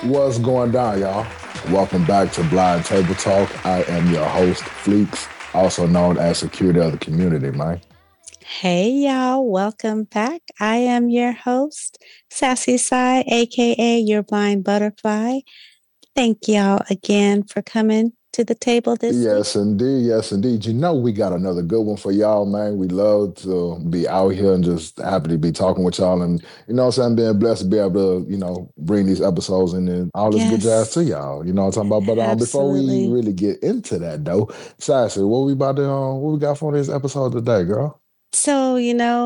What's going down, y'all? Welcome back to Blind Table Talk. I am your host, Fleeks, also known as Security of the Community, man. Hey y'all, welcome back. I am your host, Sassy Sai, aka Your Blind Butterfly. Thank y'all again for coming to the table this week. Yes, indeed. Yes, indeed. You know, we got another good one for y'all, man. We love to be out here and just happy to be talking with y'all. And, you know what I'm saying, being blessed to be able to, bring these episodes and all this good jazz to Yes, y'all. You know what I'm talking about? But before we absolutely. really get into that, though, Sassy, what we got for this episode today, girl? So,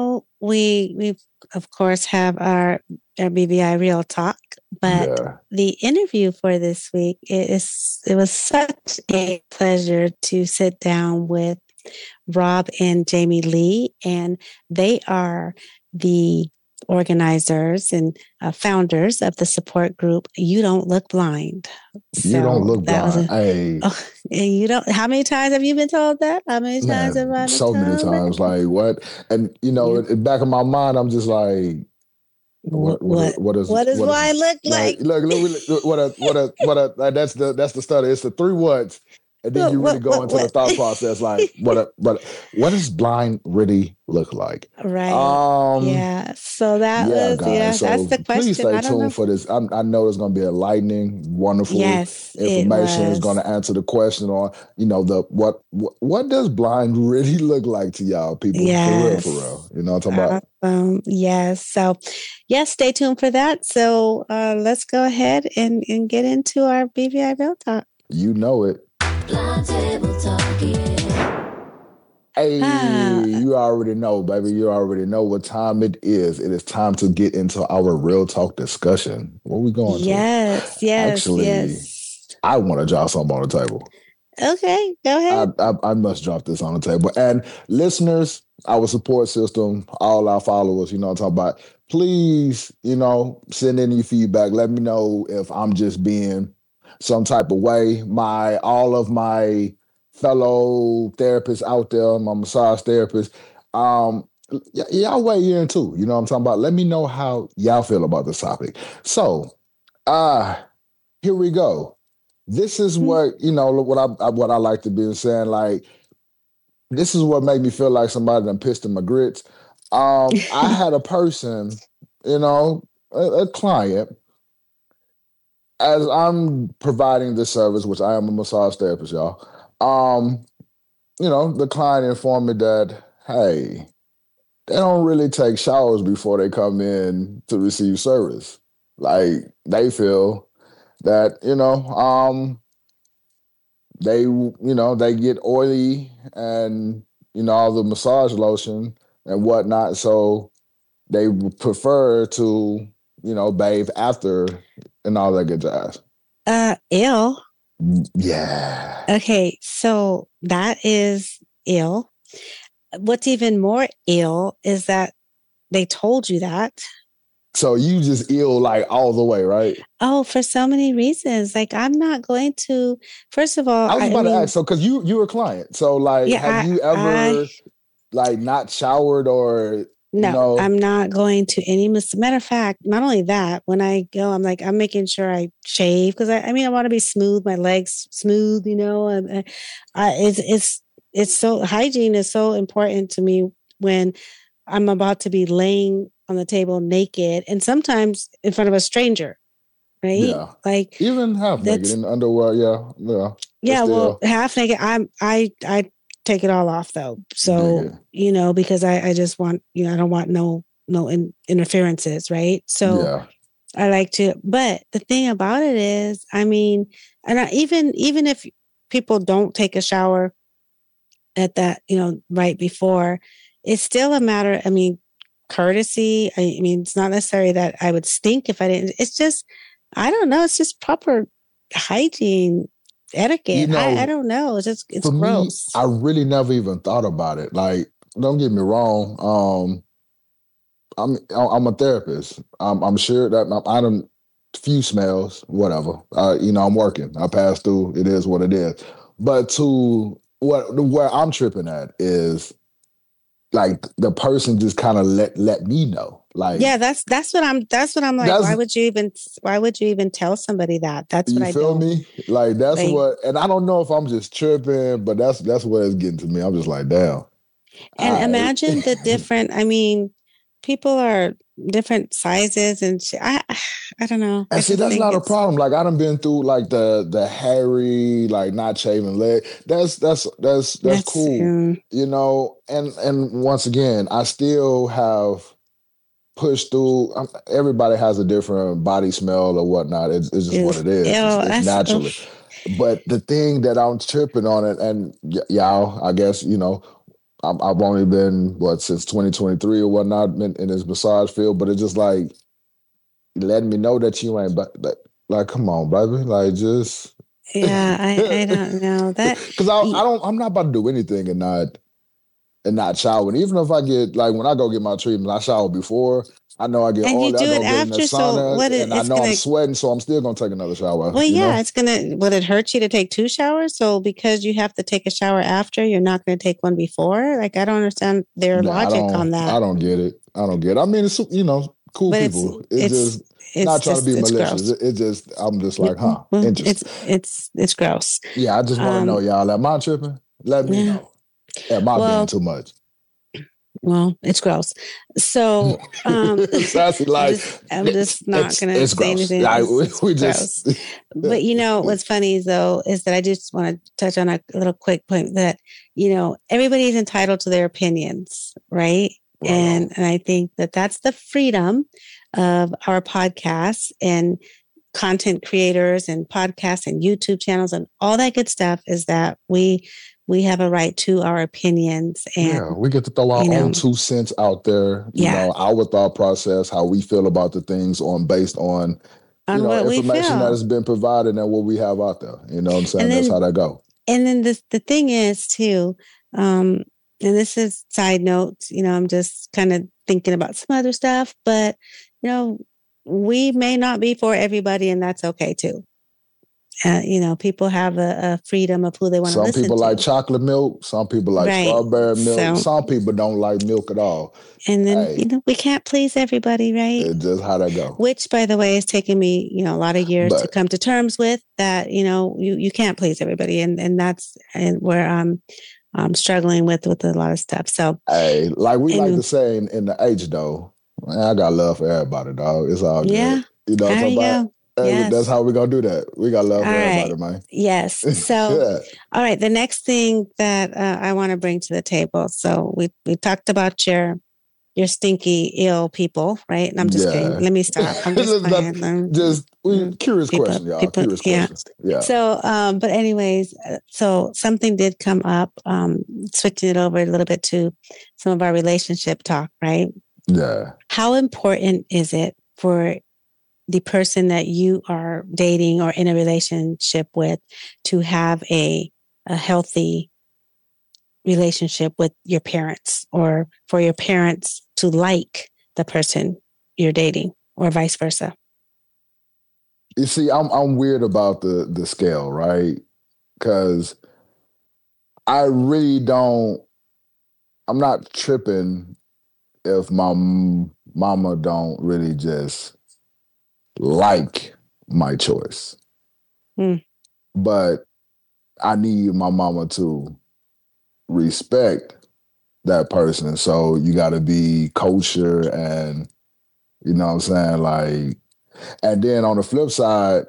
we of course have our BBI Real Talk, but Yeah. the interview for this week it was such a pleasure to sit down with Rob and Jamie Lee, and they are the organizers and founders of the support group You Don't Look Blind. You don't So look that was blind. Hey, oh, and you don't, how many times have you been told that? How many times have man, I been so many told that? times. Like what? And Yeah. in back of my mind, I'm just like, What, what, what does what is blind look like? like? Look, like, that's the study. It's the three what's, and then you really go into the What? thought process. Like, what does blind really look like? Right. Um, Yeah. So that Yeah, was, guys. yeah, that's So the please question. stay I don't tuned know. for this. I know it's going to be enlightening, wonderful Yes, it information. Is going was. to answer the question on, the what does blind really look like to y'all people? For real, for real. Yes. You know what I'm talking about? Yes. So, yes, stay tuned for that. So, let's go ahead and get into our BVI Real Talk. You know it. Blind table talking. Hey, Ah, you already know, baby. You already know what time it is. It is time to get into our real talk discussion. What we going to? yes, yes, Actually, yes. I want to drop something on the table. Okay, go I, ahead. I I must drop this on the table. And listeners, our support system, all our followers, you know what I'm talking about. Please, send in your feedback. Let me know if I'm just being some type of way. My all of my fellow therapists out there, my massage therapists, y'all weigh in too. You know what I'm talking about. Let me know how y'all feel about this topic. So, uh, here we go. This is Mm. what what I like to be saying. Like this is what made me feel like somebody done pissed in my grits. I had a person, a client, as I'm providing this service, which I am a massage therapist, y'all. Um, the client informed me that, hey, they don't really take showers before they come in to receive service. Like they feel that, they get oily and all the massage lotion and whatnot, so they prefer to bathe after and all that good jazz. Ill. Yeah. Okay, so that is ill. What's even more ill is that they told you that. So you just ill like all the way, right? Oh, for so many reasons. Like I'm not going to. First of all, I was I about to ask. mean, So because you're a client, so like, yeah, have you I ever like not showered or you no, know? I'm not going to any. Matter of fact, not only that, when I go, I'm like, I'm making sure I shave because I mean, I want to be smooth, my legs smooth, it's so hygiene is so important to me when I'm about to be laying on the table naked and sometimes in front of a stranger, right? Yeah, Like even half naked that's in underwear. Yeah, yeah, but yeah, well, still, half naked. I take it all off though. dig So it. because I just want I don't want no interferences, right? So Yeah. I like to. But the thing about it is, I mean, even if people don't take a shower at that right before, it's still a matter. I mean, courtesy. I mean, it's not necessary that I would stink if I didn't. It's just I don't know. It's just proper hygiene You etiquette. I know, don't know. It's for me, gross. I really never even thought about it. Like, don't get me wrong. I'm a therapist. I'm sure that I don't few smells, whatever. I'm working. I pass through. It is what it is. But to where I'm tripping at is like the person just kind of let me know. Like, Yeah, that's what I'm like. that's, Why would you even tell somebody that? That's what you I feel don't me? Like, that's like. what, and I don't know if I'm just tripping, but that's what it's getting to me. I'm just like, damn. And I imagine the different. I mean, people are different sizes, and I don't know. I And see, just that's think not a it's problem. Like I done been through like the hairy, like not shaving leg. That's that's cool, you know. And once again, I still have pushed through. Everybody has a different body smell or whatnot. It's just what oof, it is. ew, It's that's naturally. oof. But the thing that I'm tripping on it, and y'all, I guess you know, I've only been what since 2023 or whatnot in this massage field, but it's just like letting me know that you ain't but like come on baby like just Yeah, I don't know that. because I'm not about to do anything and not shower. And even if I get like when I go get my treatment I shower before. I know I get And you oily. I do it go get in the after, so sauna what? and I It's know I'm gonna. sweating, so I'm still gonna take another shower, Well, you yeah, know. it's gonna. Would it hurt you to take two showers? So because you have to take a shower after, you're not going to take one before. Like I don't understand their Yeah, logic on I that. don't get it. I don't get it. I mean, it's you know, cool But people. It's it's just it's not trying to be just it's malicious. gross. It just I'm just like, huh, Well, interesting. it's gross. Yeah, I just want to know, Um, y'all. Am I tripping? Let me yeah. know. Am I being Well, too much? it's gross. So Sassy, like I'm just not gonna it's say gross. anything. Like It's we just gross. But what's funny though is that I just want to touch on a little quick point that everybody's entitled to their opinions, right? right on. And I think that that's the freedom of our podcasts and content creators and podcasts and YouTube channels and all that good stuff is that we have a right to our opinions and Yeah, we get to throw our you own know 2 cents out there. You yeah know, our thought process, how we feel about the things on based on on what we information that feel. has been provided and what we have out there. You know what I'm saying? And That's then how that go. the thing is too, and this is side notes, I'm just kind of thinking about some other stuff, but we may not be for everybody, and that's okay too. People have a freedom of who they want to Some listen people like to. chocolate milk. Some people like Right. strawberry milk. So, Some people don't like milk at all. and then, Hey, we can't please everybody, right? it's just how that go. Which, by the way, has taken me, a lot of years to But come to terms with that, you can't please everybody. And that's where I'm struggling with a lot of stuff. So, hey, like we like to and say in the H though, man, I got love for everybody, dog. It's all good. yeah, You know what I'm there talking you about? go. Hey, that's Yes. how we gonna do that. We got love All for right. everybody, man. Yes. So, Yeah. all right. The next thing that I want to bring to the table. So we talked about your stinky, ill people, right? And I'm just kidding. Yeah. Let me stop. I'm just playing. Just curious People, question, y'all. people, Curious yeah. question. Yeah. So, but anyways, so something did come up. Switching it over a little bit to some of our relationship talk, right? Yeah. How important is it for the person that you are dating or in a relationship with to have a healthy relationship with your parents, or for your parents to like the person you're dating, or vice versa? You see, I'm weird about the scale, right? Because I really don't. I'm not tripping if my mama don't really just like my choice, Hmm. but I need my mama to respect that person. So you got to be kosher, and you know what I'm saying, like. And then on the flip side,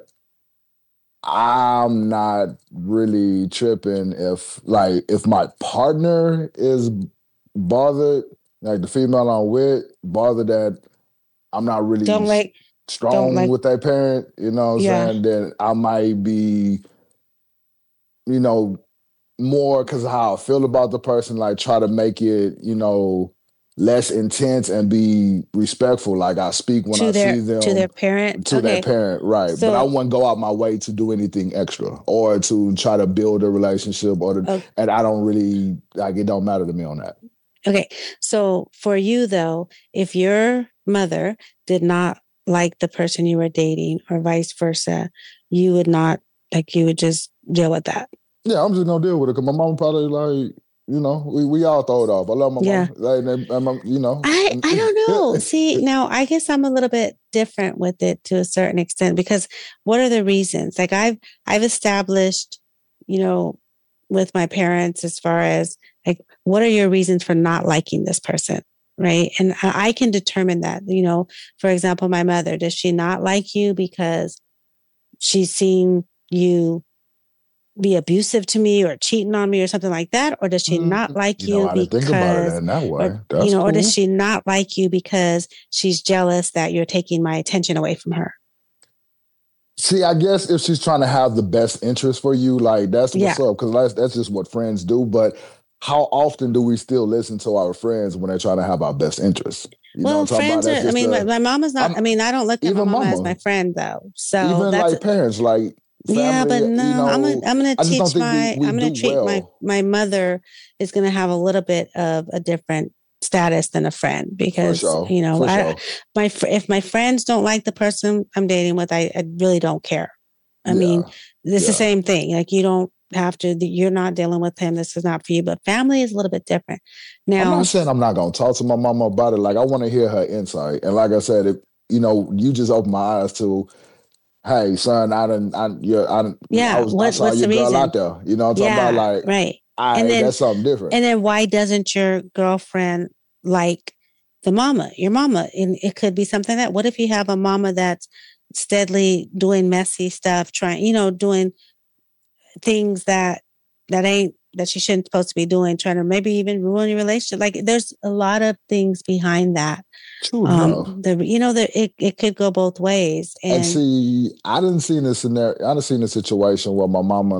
I'm not really tripping if my partner is bothered, like the female I'm with, bothered that I'm not Don't really like, don't strong like, with that parent, you know what I'm yeah, saying? Then I might be, you know, more because of how I feel about the person, like try to make it, less intense and be respectful. Like I speak when I see to their them parent. to their Okay, parent, right? But I so wouldn't go out my way to do anything extra or to try to build a relationship oh, and I don't really like it don't matter to me on that. okay, so for you though, if your mother did not like the person you were dating, or vice versa, you would not, like, you would just deal with that. Yeah, I'm just gonna deal with it because my mom probably like we all throw it off. I love my Yeah. mom. Like, I don't know. See, now I guess I'm a little bit different with it to a certain extent because what are the reasons? Like I've established, you know, with my parents as far as like what are your reasons for not liking this person? Right. And I can determine that, for example, my mother, does she not like you because she's seen you be abusive to me or cheating on me or something like that? Or does she not like you I didn't think about it because, in that way. or, That's or does cool. she not like you because she's jealous that you're taking my attention away from her? See, I guess if she's trying to have the best interest for you, like that's Yeah. what's up, because that's just what friends do. But how often do we still listen to our friends when they're trying to have our best interests? You know Well, what I'm talking about? friends That's are, I just mean, my mom is not, I'm I mean, I don't look at my even mama as my mama, friend though. So even that's, like parents, like yeah, family, but no, I'm gonna I just don't teach think we I'm gonna do treat well. my mother is gonna have a little bit of a different status than a friend For because sure. For sure. if my friends don't like the person I'm dating with, I really don't care. I mean, Yeah. it's the Yeah. same thing. Like you don't have to. You're not dealing with him. This is not for you. But family is a little bit different. I'm not Now, saying I'm not gonna talk to my mama about it. Like I want to hear her insight. And like I said, you just opened my eyes to, hey, son, yeah. I What saw what's your the girl out reason? there. You know what I'm talking about? Yeah, Like, right. And then that's something different. why doesn't your girlfriend like the mama, your mama? And it could be something that, what if you have a mama that's steadily doing messy stuff, trying, doing things that she shouldn't supposed to be doing, trying to maybe even ruin your relationship. Like there's a lot of things behind that. True enough. It could go both ways. And And see, I didn't see this scenario. I didn't see a situation where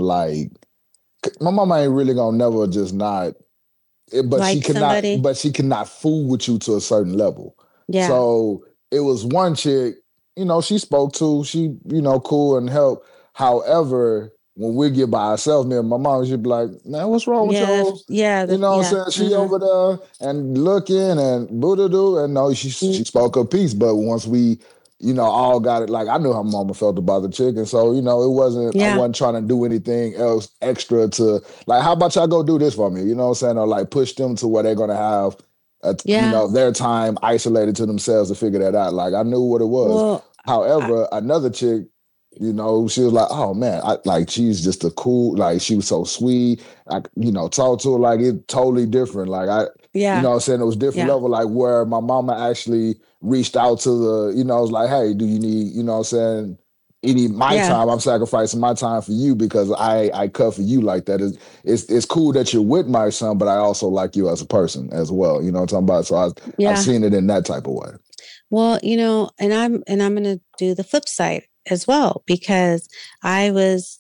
my mama ain't really gonna never just not but like somebody, she cannot fool with you to a certain level. yeah, So it was one chick, she spoke to, she, cool and help. However, when we get by ourselves, me and my mom, she'd be like, man, what's wrong with yeah, y'all? You know what yeah. I'm saying? She over there and looking and boo-doo-doo. And no, she spoke her piece. But once we, all got it, like I knew how mama felt about the chick. And so, I Yeah, wasn't trying to do anything else extra to, like, how about y'all go do this for me? You know what I'm saying? Or like push them to where they're going to have, yeah. their time isolated to themselves to figure that out. Like I knew what it was. Well, However, another chick, she was like, oh man, she's just a cool, like she was so sweet. I, talk to her like it totally different. Like yeah, what I'm saying, it was different yeah, level, like where my mama actually reached out to the, was like, hey, do you need, what I'm saying, you need my yeah, time. I'm sacrificing my time for you because I cut for you like that. It's cool that you're with my son, but I also like you as a person as well. You know what I'm talking about? So I've yeah. seen it in that type of way. Well, and I'm going to do the flip side as well because I was,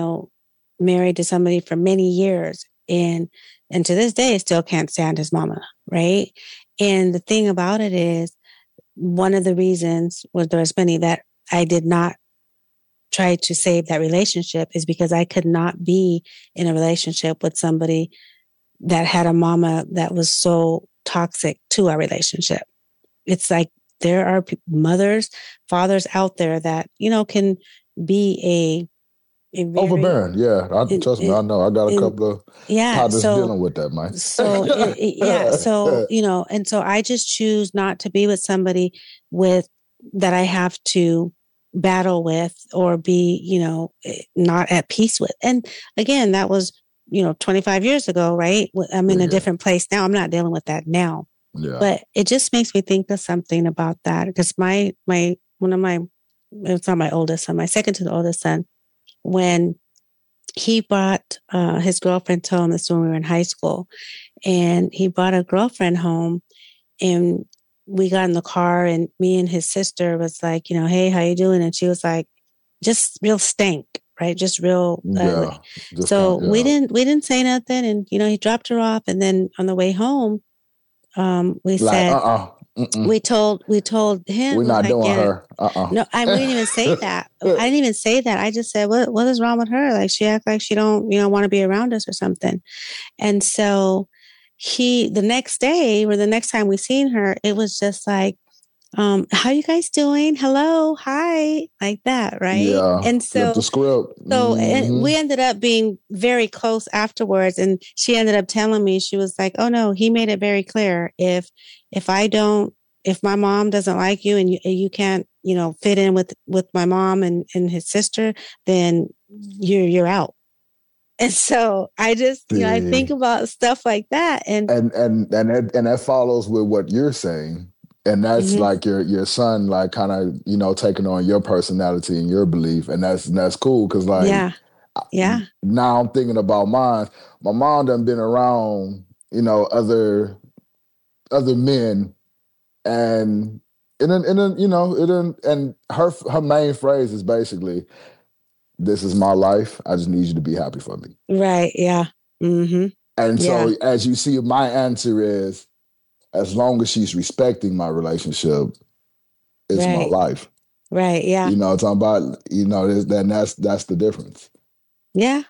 married to somebody for many years and to this day I still can't stand his mama, right? And the thing about it is one of the reasons was there's many that I did not try to save that relationship is because I could not be in a relationship with somebody that had a mama that was so toxic to our relationship. It's like there are mothers, fathers out there that, can be a very, Overbearing, yeah. Trust me, I know. I got a in, couple of yeah. partners dealing with that, man. Yeah. So, and so I just choose not to be with somebody with that I have to battle with or be, not at peace with. And again, that was, 25 years ago, right? I'm in a Yeah, different place now. I'm not dealing with that now. yeah. But it just makes me think of something about that because one of my, it's not my oldest son, my second to the oldest son, when he brought his girlfriend home, this when we were in high school, and he brought a girlfriend home, and we got in the car, and me and his sister was like, hey, how you doing? And she was like, just real stank, right? Just real Yeah. ugly. Just kind So of, we yeah. didn't say nothing, and he dropped her off, and then on the way home, we Like, said mm-mm. we told We're him was not like, doing yeah, her. no, we didn't even say that. I didn't even say that. I just said, what is wrong with her? Like she act like she don't, want to be around us or something. And so the next day or the next time we seen her, it was just like, how you guys doing? Hello, hi, like that, right? Yeah, And flip the script. and we ended up being very close afterwards. And she ended up telling me, she was like, "Oh no, he made it very clear. If I don't, if my mom doesn't like you and you can't, fit in with my mom and his sister, then you're out." And so I just, I think See, about stuff like that, and and that follows with what you're saying, and that's mhm, like your son, like kind of taking on your personality and your belief, and that's cool because like yeah, yeah, now I'm thinking about mine. My mom done been around, other men, and then and her main phrase is basically, "This is my life. I just need you to be happy for me." right, yeah, mm-hmm, And yeah, so, as you see, my answer is, as long as she's respecting my relationship, it's my right, life. right, yeah, You know what I'm talking about? Then that's the difference. yeah.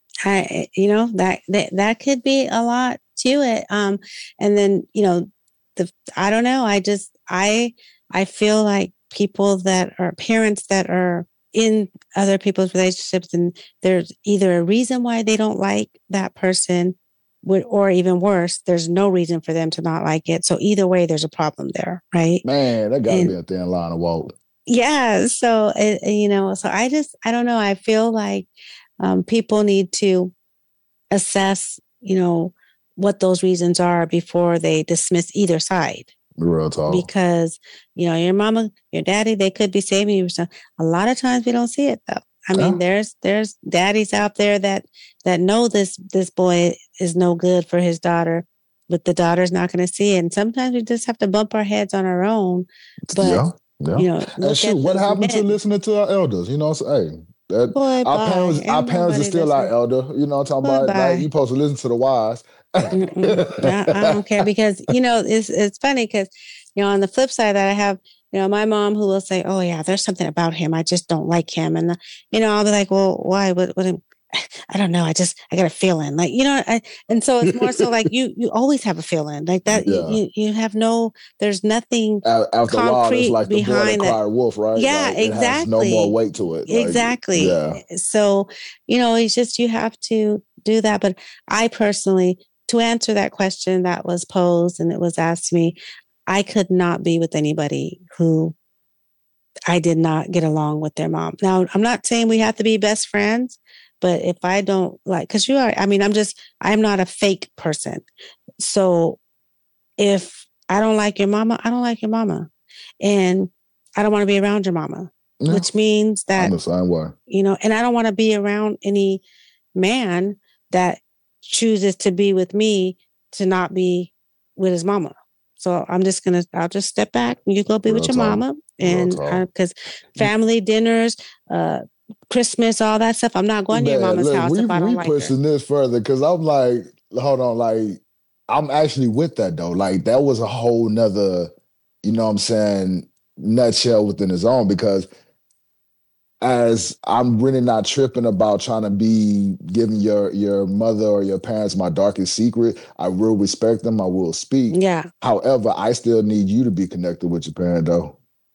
That could be a lot to it. And then, I don't know. I feel like people that are parents that are in other people's relationships, and there's either a reason why they don't like that person, or even worse, there's no reason for them to not like it. So either way, there's a problem there, right? Man, that got to And be a thin line of walk. yeah, so so I don't know. I feel like people need to assess, what those reasons are before they dismiss either side. Real talk. Because, your mama, your daddy, they could be saving you. So a lot of times we don't see it though. I Yeah. mean, there's daddies out there that know this boy is no good for his daughter, but the daughter's not going to see it. And sometimes we just have to bump our heads on our own. But Yeah, yeah. And look shoot, at what those happened to men. listening to our elders? Hey, that Boy, our bye. parents, our Ain't parents are nobody still our listening. elder. You know what I'm Boy, talking about? Like, you bye. supposed to listen to the wise. I don't care, because it's funny because on the flip side of that, I have my mom who will say, "Oh yeah, there's something about him. I just don't like him," and I'll be like, "Well, why? What? I don't know. I got a feeling, like and so it's more so like you always have a feeling like that. Yeah. You have no. There's nothing After a while, it's concrete like the boy that behind that. cried wolf, right? Yeah, Like, it has no more exactly. weight to it. Like, Exactly. yeah. So, it's just you have to do that. But I personally, to answer that question that was posed and it was asked to me, I could not be with anybody who I did not get along with their mom. Now, I'm not saying we have to be best friends, but if I don't like, because I'm not a fake person. So if I don't like your mama, I don't like your mama. And I don't want to be around your mama, Yeah. which means I'm that, the same way. and I don't want to be around any man that chooses to be with me to not be with his mama. So I'll just step back and you go be with Real your talk. mama. Real And talk. because family dinners, uh, Christmas, all that stuff, I'm not going to your Man, mama's look, house if I don't we like her. pushing this further because I'm like, hold on, like, I'm actually with that though. Like, that was a whole nother, you know what I'm saying, nutshell within his own, because as I'm really not tripping about trying to be giving your mother or your parents my darkest secret. I will respect them. I will speak. Yeah. However, I still need you to be connected with your parent though.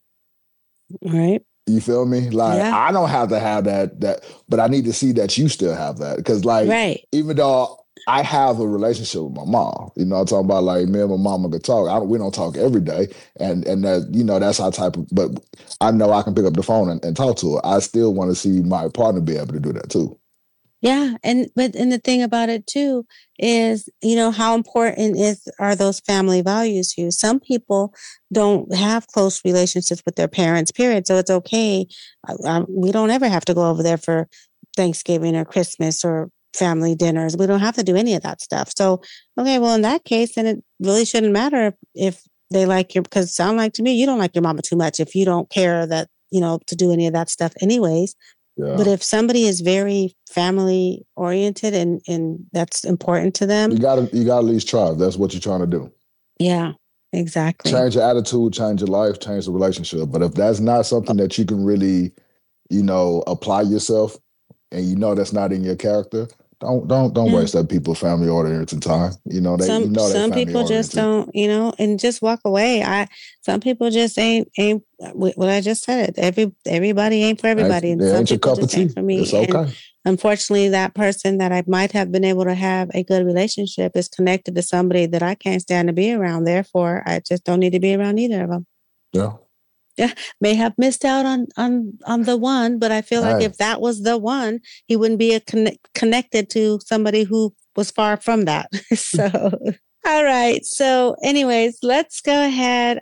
Right. You feel me? Like, Yeah. I don't have to have that, but I need to see that you still have that. Because, like, Right. even though I have a relationship with my mom, I'm talking about, like, me and my mama could talk. We don't talk every day, and that that's our type of. But I know I can pick up the phone and talk to her. I still want to see my partner be able to do that too. Yeah, and the thing about it too is, how important are those family values to you? Some people don't have close relationships with their parents, period. So it's okay. We don't ever have to go over there for Thanksgiving or Christmas or family dinners. We don't have to do any of that stuff. So, okay, well, in that case, then it really shouldn't matter if they like your, because it sounds like to me, you don't like your mama too much if you don't care that, to do any of that stuff anyways. But Yeah, if somebody is very family oriented and that's important to them, you gotta at least try. If that's what you're trying to do. yeah, exactly. Change your attitude, change your life, change the relationship. But if that's not something that you can really, apply yourself, and that's not in your character, Don't Yeah. waste that people family oriented time. They Some family people just oriented. don't, and just walk away. Some people just ain't what I just said. Everybody ain't for everybody, and It some ain't your people cup of just ain't tea. for It's me. And okay. unfortunately, that person that I might have been able to have a good relationship is connected to somebody that I can't stand to be around. Therefore, I just don't need to be around either of them. Yeah. Yeah, may have missed out on the one, but I feel like Hey, if that was the one, he wouldn't be connected to somebody who was far from that. So, all right. So, anyways, let's go ahead.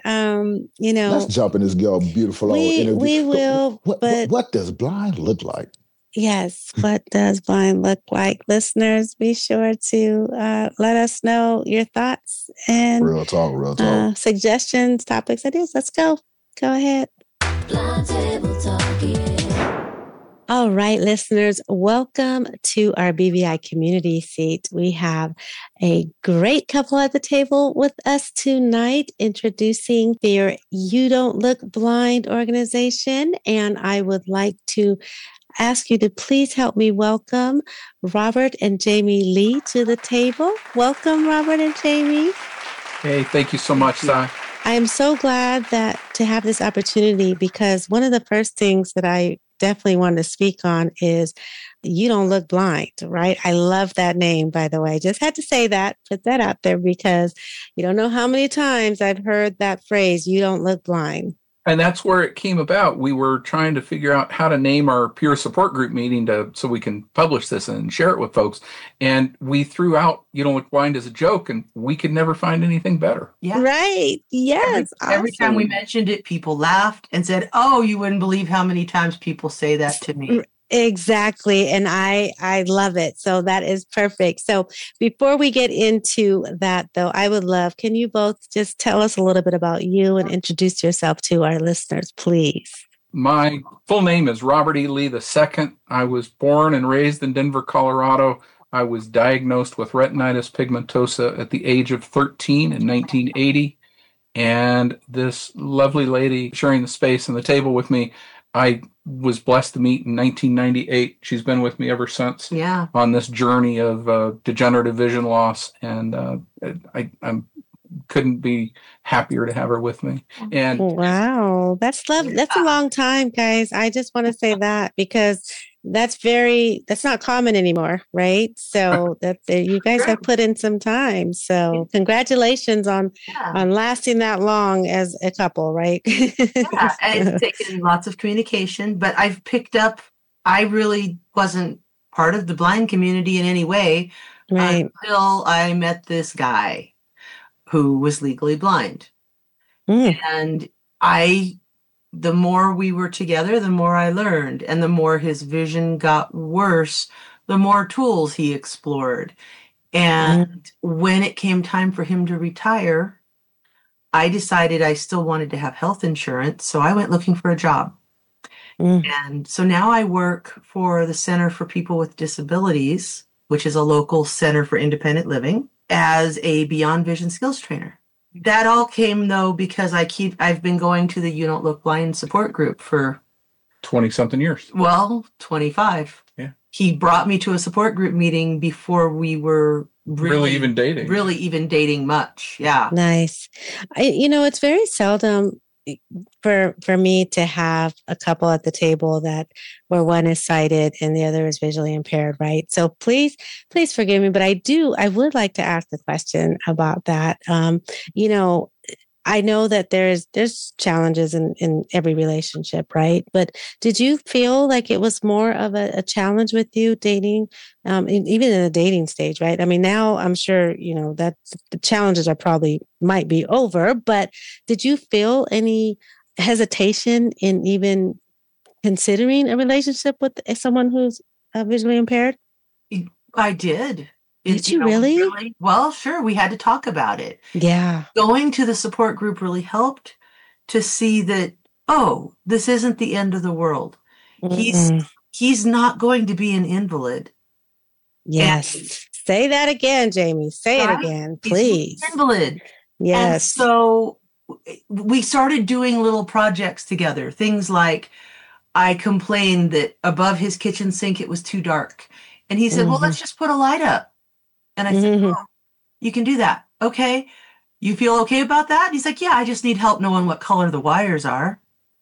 let's jump in this girl beautiful old interview. We will, but What does blind look like? yes, what does blind look like? Listeners, be sure to let us know your thoughts and Real talk, real talk. suggestions, topics, ideas. Let's go. Go ahead. Blind Table Talk, yeah. All right, listeners, welcome to our BVI community seat. We have a great couple at the table with us tonight, introducing their You Don't Look Blind organization. And I would like to ask you to please help me welcome Robert and Jamie Lee to the table. Welcome, Robert and Jamie. Hey, thank you so much, Sai. I am so glad that to have this opportunity, because one of the first things that I definitely wanted to speak on is You Don't Look Blind, right? I love that name, by the way. Just had to say that, put that out there, because you don't know how many times I've heard that phrase, You Don't Look Blind. And that's where it came about. We were trying to figure out how to name our peer support group meeting so we can publish this and share it with folks. And we threw out You Don't Look Blind as a joke, and we could never find anything better. Yeah. Right. Yes. Every time we awesome. mentioned it, people laughed and said, "Oh, you wouldn't believe how many times people say that to me." Exactly. And I love it. So that is perfect. So before we get into that though, I would love, can you both just tell us a little bit about you and introduce yourself to our listeners, please? My full name is Robert E. Lee II. I was born and raised in Denver, Colorado. I was diagnosed with retinitis pigmentosa at the age of 13 in 1980. And this lovely lady sharing the space and the table with me, I was blessed to meet in 1998. She's been with me ever since. Yeah. On this journey of degenerative vision loss, and I'm couldn't be happier to have her with me. And wow, that's love. That's a long time, guys. I just want to say that because that's not common anymore, right? So that you guys have put in some time. So congratulations on lasting that long as a couple, right? Yeah, and it's taken lots of communication, but I've picked up. I really wasn't part of the blind community in any way until I met this guy who was legally blind. And the more we were together, the more I learned, and the more his vision got worse, the more tools he explored. And when it came time for him to retire, I decided I still wanted to have health insurance, so I went looking for a job. And so now I work for the Center for People with Disabilities, which is a local center for independent living, as a Beyond Vision skills trainer. That all came though because I've been going to the You Don't Look Blind support group for 20-something years. Well, 25. Yeah. He brought me to a support group meeting before we were really even dating much. Yeah. Nice. It's very seldom for me to have a couple at the table where one is sighted and the other is visually impaired, right? So please forgive me, but I would like to ask a question about that. I know that there's challenges in every relationship, right? But did you feel like it was more of a challenge with you dating, even in the dating stage, right? I mean, now I'm sure, that the challenges might be over, but did you feel any hesitation in even considering a relationship with someone who's visually impaired? I did. Did you really? Well, sure. We had to talk about it. Yeah. Going to the support group really helped to see that, oh, this isn't the end of the world. He's not going to be an invalid. Yes. And say that again, Jamie. Say it again, please. He's an invalid. Yes. And so we started doing little projects together. Things like I complained that above his kitchen sink, it was too dark. And he said, well, let's just put a light up. And I said, oh, you can do that. Okay. You feel okay about that? And he's like, yeah, I just need help knowing what color the wires are.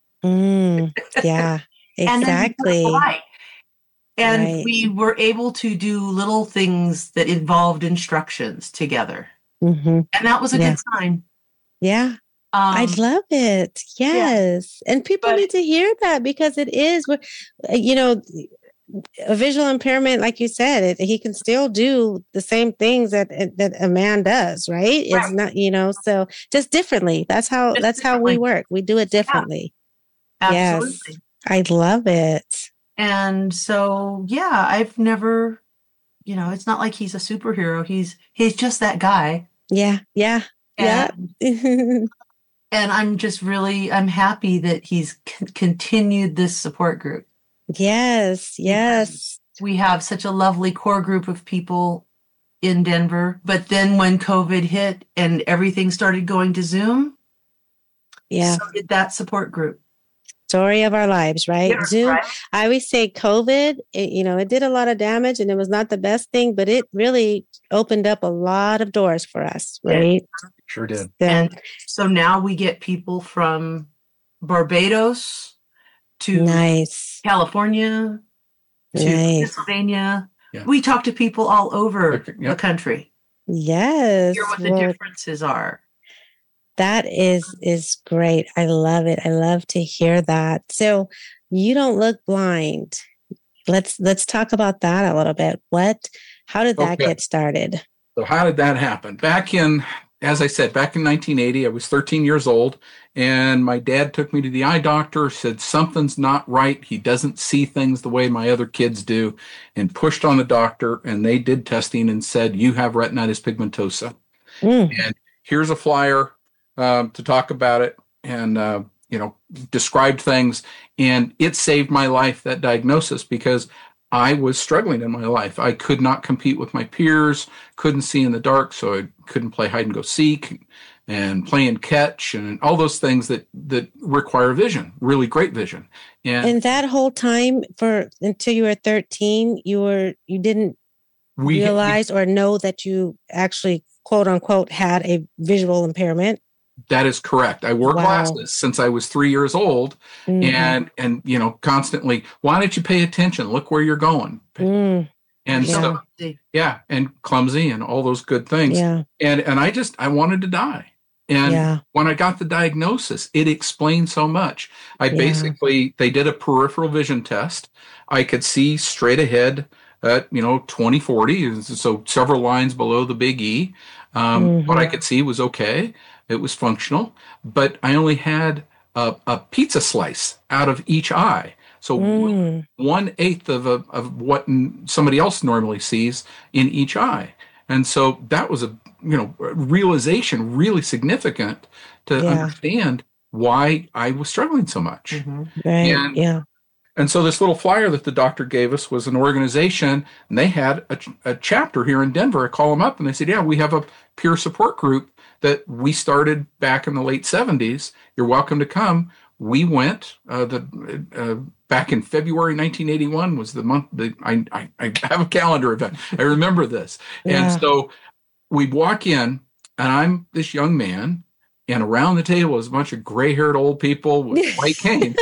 Yeah, And then we put up the exactly. light. And Right. we were able to do little things that involved instructions together. Mm-hmm. And that was a Yeah. good sign. Yeah. I love it. Yes. And people But- need to hear that because it is, you know, a visual impairment, like you said, he can still do the same things that a man does, right? It's not, you know, so just differently. That's how we work. We do it differently. Absolutely. Yes. I love it. And so, yeah, I've never, you know, it's not like he's a superhero. He's just that guy. Yeah. Yeah. Yeah. And I'm just really, I'm happy that he's continued this support group. Yes. Yes. We have such a lovely core group of people in Denver. But then when COVID hit and everything started going to Zoom, yeah, so did that support group. Story of our lives, right? Yeah, Zoom. right. I always say COVID, it did a lot of damage and it was not the best thing, but it really opened up a lot of doors for us, right? Sure did. So, And so now we get people from Barbados to nice. California to Nice. Pennsylvania. Yeah. We talk to people all over Okay, yep. the country. Yes. Hear what the Well, differences are. that is great. I love it. I love to hear that. So you don't look blind. Let's talk about that a little bit. How did that Okay. get started? So how did that happen? As I said, back in 1980, I was 13 years old, and my dad took me to the eye doctor, said something's not right. He doesn't see things the way my other kids do, and pushed on the doctor, and they did testing and said, you have retinitis pigmentosa. And here's a flyer to talk about it, and described things, and it saved my life, that diagnosis, because I was struggling in my life. I could not compete with my peers, couldn't see in the dark, so I couldn't play hide and go seek and play and catch and all those things that require vision, really great vision. And that whole time until you were 13, you didn't realize or know that you actually, quote unquote, had a visual impairment. That is correct. I wore glasses since I was 3 years old, and constantly, why don't you pay attention? Look where you're going. And so, and clumsy and all those good things. Yeah. And I wanted to die. And when I got the diagnosis, it explained so much. They did a peripheral vision test. I could see straight ahead at 20/40, so several lines below the big E. What I could see was okay. It was functional, but I only had a pizza slice out of each eye. So 1/8 of what somebody else normally sees in each eye. And so that was a realization really significant to understand why I was struggling so much. Right. And so this little flyer that the doctor gave us was an organization, and they had a chapter here in Denver. I call them up and they said, yeah, we have a peer support group that we started back in the late 70s. You're welcome to come. We went back in February 1981 was the month that I have a calendar event. I remember this. And so we walk in, and I'm this young man, and around the table is a bunch of gray-haired old people with white canes.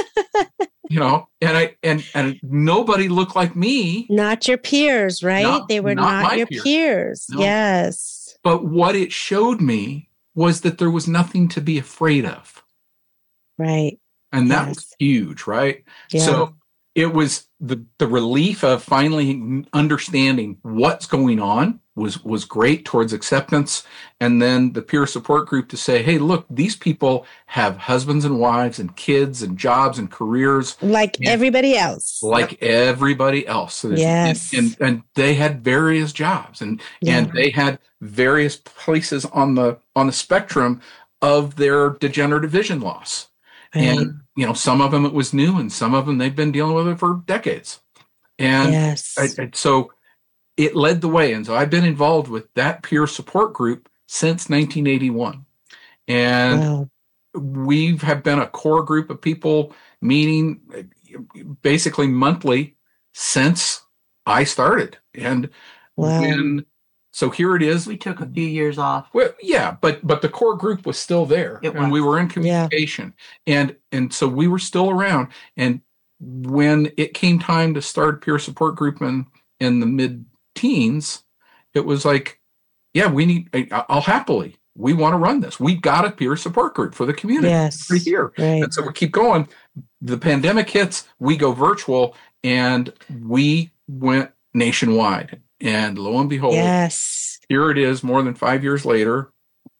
And nobody looked like me. Not your peers, right? They were not your peers. No. Yes. But what it showed me was that there was nothing to be afraid of. Right. And that was huge, right? Yeah. So it was the relief of finally understanding what's going on was great towards acceptance. And then the peer support group to say, hey, look, these people have husbands and wives and kids and jobs and careers. Like everybody else. Like everybody else. So yes. And they had various jobs and they had various places on the spectrum of their degenerative vision loss. Right. And, some of them it was new, and some of them they've been dealing with it for decades. And so it led the way. And so I've been involved with that peer support group since 1981. And we have been a core group of people meeting basically monthly since I started. And Wow. so here it is. We took a few years off. Well, yeah, but the core group was still there, It and we was. were in communication, and so we were still around. And when it came time to start a peer support group in the mid-teens, it was like, yeah, I'll happily. We want to run this. We got a peer support group for the community. Yes. Right here. Right. And so we keep going. The pandemic hits, we go virtual, and we went nationwide. And lo and behold, Yes. here it is more than 5 years later.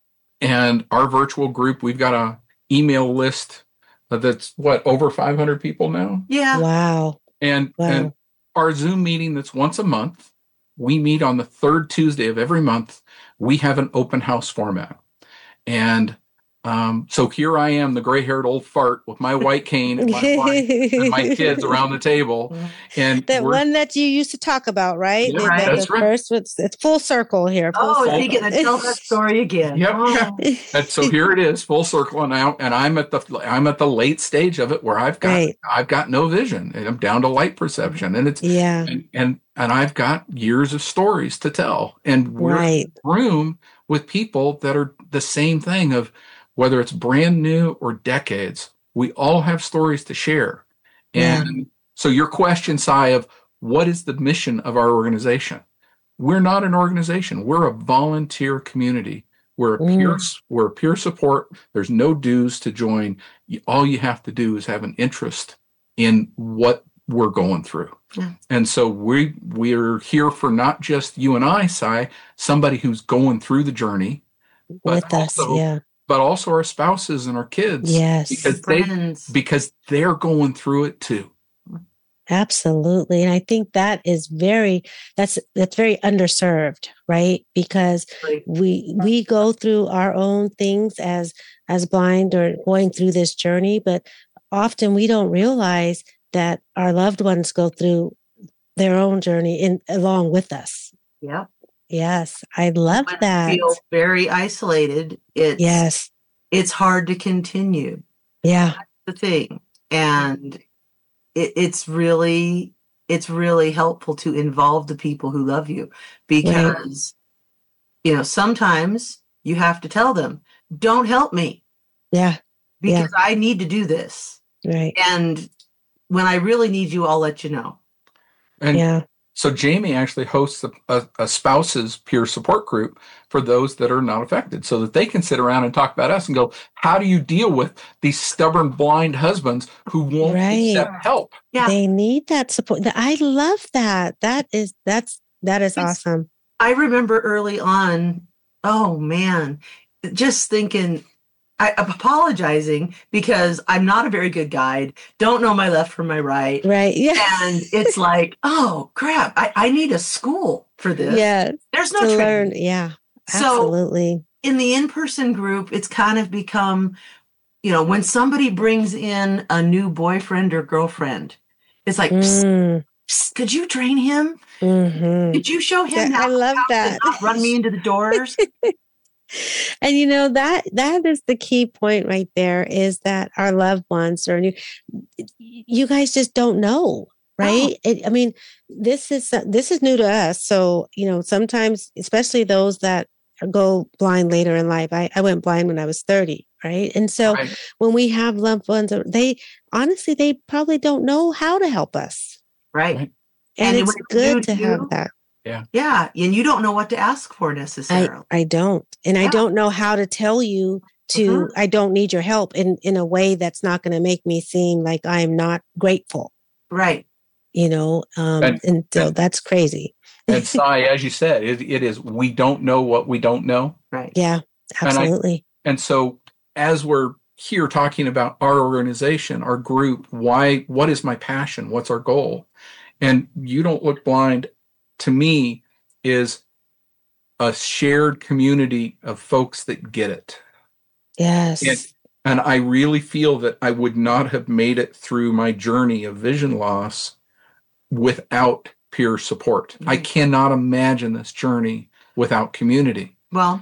And our virtual group, we've got a email list that's over 500 people now. Yeah. Wow. And our Zoom meeting that's once a month, we meet on the third Tuesday of every month. We have an open house format. And so here I am, the gray-haired old fart with my white cane and my wife and my kids around the table. And that one that you used to talk about, right? Yeah, right. That's right. First, it's full circle here. Is he going to tell that story again? Yep. Oh. And so here it is, full circle, and I'm at the late stage of it where I've got no vision, and I'm down to light perception, and it's and I've got years of stories to tell, and we're in a room with people that are the same thing of. Whether it's brand new or decades, we all have stories to share. And so your question, Sai, of what is the mission of our organization? We're not an organization. We're a volunteer community. We're a peer support. There's no dues to join. All you have to do is have an interest in what we're going through. Yeah. And so we're here for not just you and I, Sai, somebody who's going through the journey. With us, but also our spouses and our kids. Yes. Because they're going through it too. Absolutely. And I think that is that's very underserved, right? Because we go through our own things as blind or going through this journey, but often we don't realize that our loved ones go through their own journey along with us. Yeah. Yes, I love that. Feel very isolated. It's hard to continue. Yeah, that's the thing, and it's really helpful to involve the people who love you because sometimes you have to tell them, "Don't help me." Yeah, because I need to do this. Right, and when I really need you, I'll let you know. And so Jamie actually hosts a spouse's peer support group for those that are not affected so that they can sit around and talk about us and go, how do you deal with these stubborn blind husbands who won't accept help? Yeah. They need that support. I love that. That is awesome. I remember early on, oh man, just thinking, I'm apologizing because I'm not a very good guide. Don't know my left from my right. Right. Yeah. And it's like, oh crap, I need a school for this. Yeah. There's no training. Yeah. Absolutely. So in the in-person group, it's kind of become, when somebody brings in a new boyfriend or girlfriend, it's like, psst, could you train him? Mm-hmm. Could you show him I love that. To not run me into the doors? And that is the key point right there, is that our loved ones you guys just don't know, right? Oh. This is new to us. So, sometimes, especially those that go blind later in life. I went blind when I was 30, right? And so when we have loved ones, they probably don't know how to help us. Right. And it's good to have that. Yeah. Yeah. And you don't know what to ask for necessarily. I don't. And I don't know how to tell you I don't need your help in a way that's not going to make me seem like I'm not grateful. Right. And so that's crazy. And Sai, as you said, it is, we don't know what we don't know. Right. Yeah, absolutely. And so as we're here talking about our organization, our group, what is my passion? What's our goal? And You Don't Look Blind, to me, is a shared community of folks that get it. Yes. And I really feel that I would not have made it through my journey of vision loss without peer support. Mm-hmm. I cannot imagine this journey without community. Well,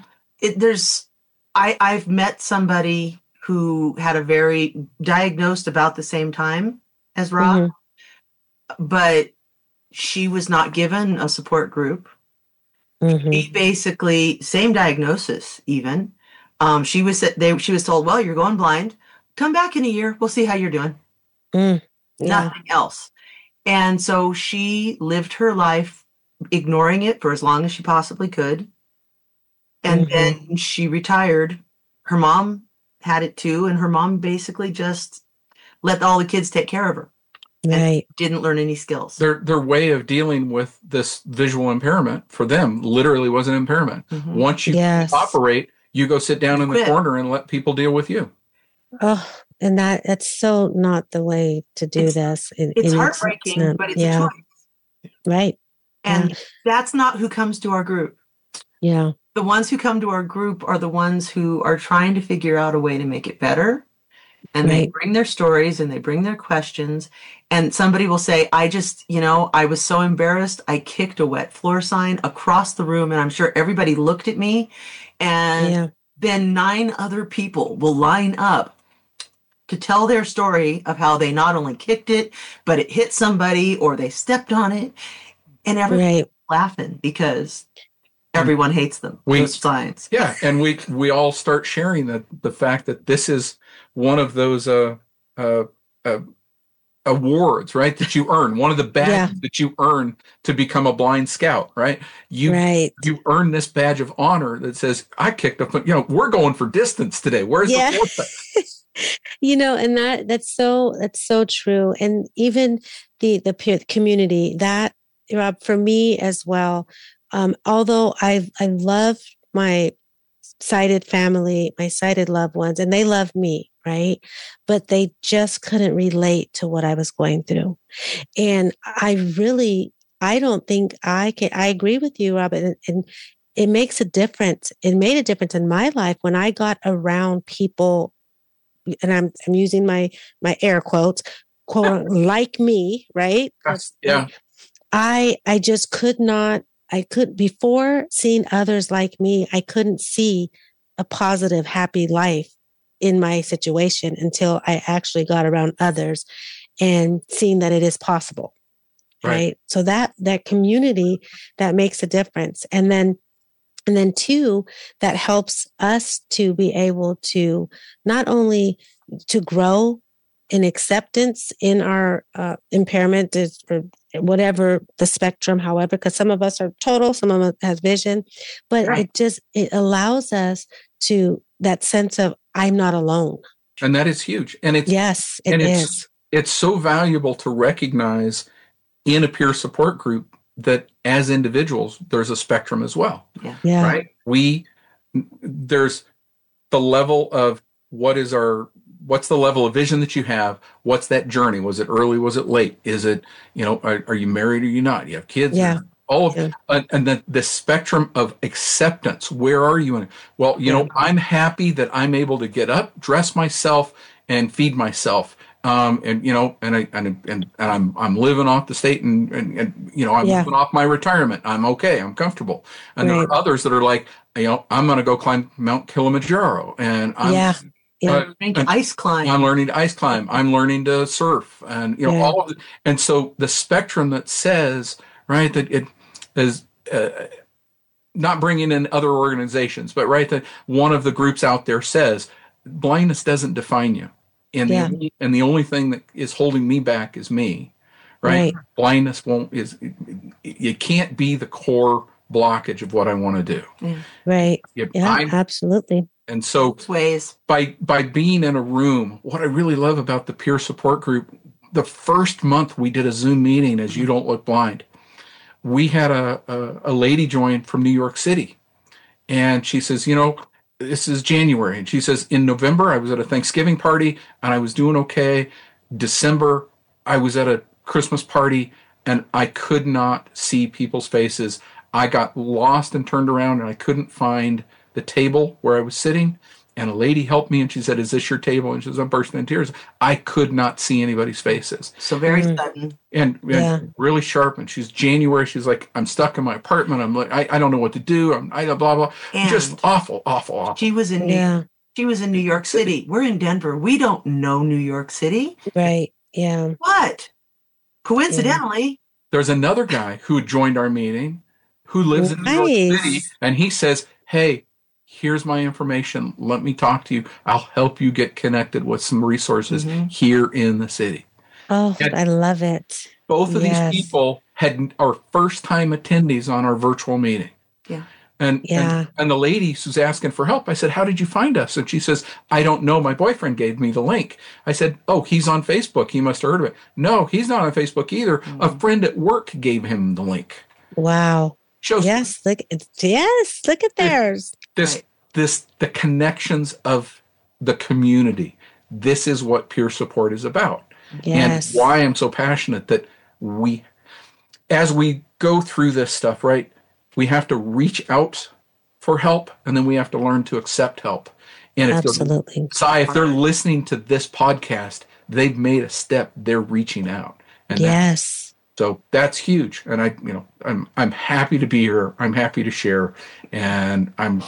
I've met somebody who had diagnosed about the same time as Rob, but she was not given a support group. Mhm. She basically, same diagnosis even. She was told, well, you're going blind. Come back in a year. We'll see how you're doing. Yeah. Nothing else. And so she lived her life ignoring it for as long as she possibly could. And then she retired. Her mom had it too. And her mom basically just let all the kids take care of her. Right. And didn't learn any skills. Their way of dealing with this visual impairment for them literally was an impairment. Mhm. Once you Yes. operate, you go sit down in the Quit. corner and let people deal with you. Oh, and that's so not the way to do this. It's heartbreaking, not- but it's yeah. a choice. Right. And that's not who comes to our group. Yeah. The ones who come to our group are the ones who are trying to figure out a way to make it better. And they Right. bring their stories and they bring their questions. And somebody will say, I just, I was so embarrassed. I kicked a wet floor sign across the room. And I'm sure everybody looked at me. And Yeah. then 9 other people will line up to tell their story of how they not only kicked it, but it hit somebody or they stepped on it. And everybody's Right. laughing because everyone hates them. We- Those signs. Yeah, and we all start sharing the fact that this is one of those awards, right? That you earn, one of the badges that you earn to become a blind scout, right? You earn this badge of honor that says, "I kicked a we're going for distance today." Where's Yeah. the fourth? And that's so true. And even the peer community that, Rob, for me as well. Although I love my sighted family, my sighted loved ones, and they love me, right? But they just couldn't relate to what I was going through. And I don't think I agree with you, Rob, and it makes a difference. It made a difference in my life when I got around people, and I'm using my air quotes, quote, like me, right? Yeah. I just could not. Before seeing others like me, I couldn't see a positive, happy life in my situation until I actually got around others and seeing that it is possible. Right. So that community, that makes a difference. And then 2, that helps us to be able to not only to grow in acceptance in our impairment or whatever the spectrum, however, because some of us are total, some of us has vision, but it allows us to that sense of I'm not alone. And that is huge. And it's so valuable to recognize in a peer support group that as individuals, there's a spectrum as well. Yeah. Right? There's the level of what's the level of vision that you have? What's that journey? Was it early? Was it late? Is it, are you married or you not? You have kids? Yeah. And then the spectrum of acceptance. Where are you in it? Well, I'm happy that I'm able to get up, dress myself, and feed myself. I'm living off the state and I'm living off my retirement. I'm okay. I'm comfortable. And there are others that are like, I'm going to go climb Mount Kilimanjaro, and I'm learning to ice climb. I'm learning to ice climb. I'm learning to surf, and all of it. And so the spectrum that says, right, that it is not bringing in other organizations, but that one of the groups out there says blindness doesn't define you, and the only thing that is holding me back is me, right? Blindness it can't be the core blockage of what I want to do. Right. Absolutely. And so by being in a room, what I really love about the peer support group, the first month we did a Zoom meeting as You Don't Look Blind, we had a lady join from New York City. And she says, this is January. And she says, in November, I was at a Thanksgiving party and I was doing okay. December, I was at a Christmas party and I could not see people's faces. I got lost and turned around and I couldn't find the table where I was sitting, and a lady helped me and she said, "Is this your table?" And she says, I'm bursting in tears. I could not see anybody's faces. So very sudden. And really sharp. And she's January. She's like, I'm stuck in my apartment. I'm like, I don't know what to do. I blah, blah. And just awful. She was in New York City. We're in Denver. We don't know New York City. Right. Yeah. What? Coincidentally, there's another guy who joined our meeting who lives in New York City, Nice. and he says, "Hey, here's my information. Let me talk to you. I'll help you get connected with some resources here in the city." Oh, And I love it. both of these Yes. people are first time attendees on our virtual meeting. Yeah. Yeah. And the lady who's asking for help, I said, "How did you find us?" And she says, "I don't know. My boyfriend gave me the link." I said, "Oh, he's on Facebook. He must have heard of it." "No, he's not on Facebook either. A friend at work gave him the link." Wow. Shows Yes. Look at theirs. the connections of the community. This is what peer support is about. Yes. And why I'm so passionate that as we go through this stuff, right, we have to reach out for help, and then we have to learn to accept help. And Absolutely. if they're listening to this podcast, they've made a step. They're reaching out. And Yes. so that's huge. And I'm happy to be here. I'm happy to share. And I'm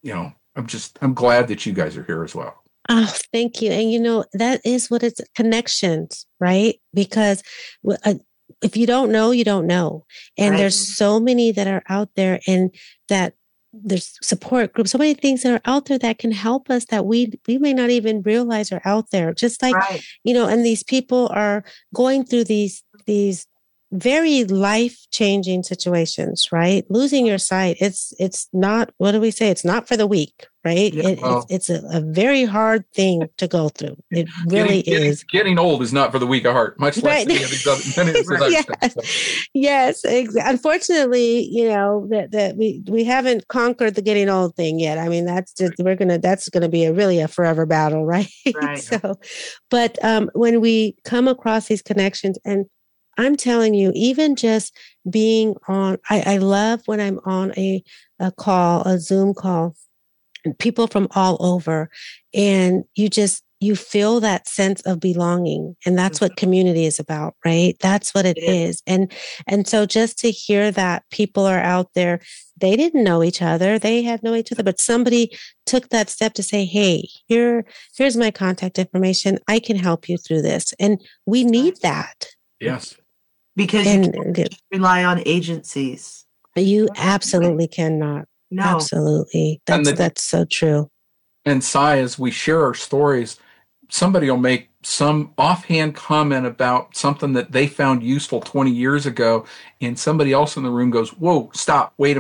glad that you guys are here as well. Oh, thank you. And that is what it's connections, right? Because if you don't know, you don't know. And there's so many that are out there, and that there's support groups, so many things that are out there that can help us that we may not even realize are out there. Just like, and these people are going through these very life-changing situations, right? Losing your sight, it's not, what do we say? It's not for the weak, right? It's a very hard thing to go through. It really is. Getting old is not for the weak of heart, much less any of these other stuff. Yes, Unfortunately, that we haven't conquered the getting old thing yet. I mean, that's gonna be a forever battle, right? So, but when we come across these connections, and I'm telling you, even just being on, I love when I'm on a call, a Zoom call, and people from all over, and you feel that sense of belonging. And that's what community is about, right? That's what it is. And so just to hear that people are out there, they didn't know each other. They had known each other, but somebody took that step to say, "Hey, here's my contact information. I can help you through this." And we need that. Yes. Because you can't rely on agencies. You absolutely cannot. No. Absolutely. That's so true. And Cy, as we share our stories, somebody will make some offhand comment about something that they found useful 20 years ago, and somebody else in the room goes, "Whoa, stop, wait a